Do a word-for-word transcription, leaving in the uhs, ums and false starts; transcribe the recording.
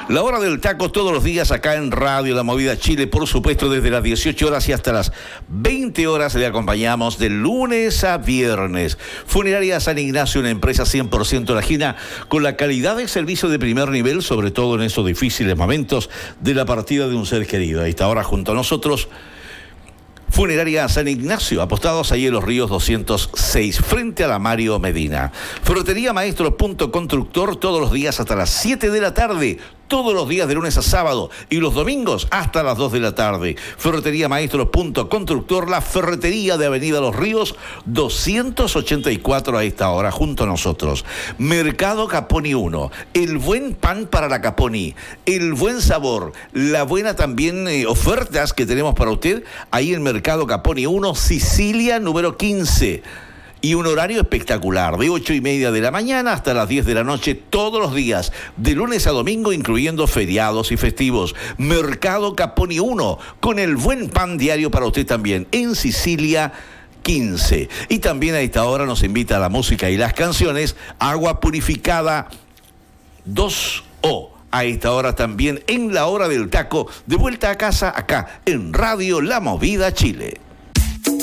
La hora del taco todos los días acá en Radio La Movida Chile, por supuesto desde las dieciocho horas y hasta las veinte horas le acompañamos de lunes a viernes. Funeraria San Ignacio, una empresa cien por ciento lajina con la calidad de servicio de primer nivel, sobre todo en esos difíciles momentos de la partida de un ser querido. A esta hora junto a nosotros, Funeraria San Ignacio, apostados ahí en Los Ríos doscientos seis, frente a la Mario Medina. Ferretería Maestro Punto Constructor, todos los días hasta las siete de la tarde, todos los días de lunes a sábado y los domingos hasta las dos de la tarde. Ferretería Maestro Punto Constructor, la ferretería de Avenida Los Ríos doscientos ochenta y cuatro a esta hora, junto a nosotros. Mercado Caponi uno, el buen pan para la Caponi, el buen sabor, la buena también eh, ofertas que tenemos para usted ahí en Mercado Caponi uno, Sicilia número quince. Y un horario espectacular, de ocho y media de la mañana hasta las diez de la noche, todos los días, de lunes a domingo, incluyendo feriados y festivos. Mercado Caponi uno, con el buen pan diario para usted también, en Sicilia quince. Y también a esta hora nos invita a la música y las canciones, Agua Purificada dos O. A esta hora también, en la hora del taco, de vuelta a casa, acá, en Radio La Movida Chile.